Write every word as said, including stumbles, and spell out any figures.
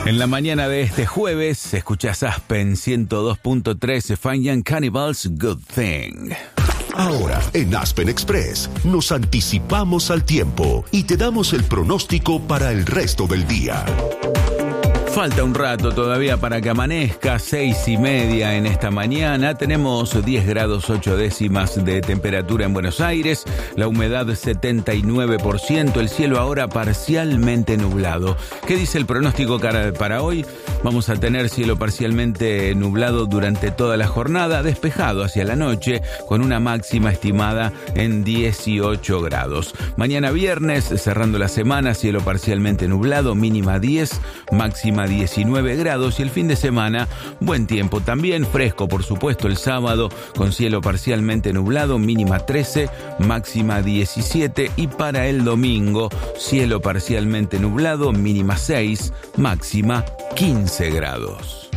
En la mañana de este jueves, escuchás Aspen ciento dos punto tres, Fine Young Cannibals, Good Thing. Ahora, en Aspen Express, nos anticipamos al tiempo y te damos el pronóstico para el resto del día. Falta un rato todavía para que amanezca, seis y media en esta mañana. Tenemos diez grados ocho décimas de temperatura en Buenos Aires, la humedad setenta y nueve por ciento, el cielo ahora parcialmente nublado. ¿Qué dice el pronóstico para hoy? Vamos a tener cielo parcialmente nublado durante toda la jornada, despejado hacia la noche, con una máxima estimada en dieciocho grados. Mañana viernes, cerrando la semana, cielo parcialmente nublado, mínima diez, máxima diecinueve grados, y el fin de semana buen tiempo también, fresco por supuesto el sábado, con cielo parcialmente nublado, mínima trece, máxima diecisiete, y para el domingo cielo parcialmente nublado, mínima seis, máxima quince grados.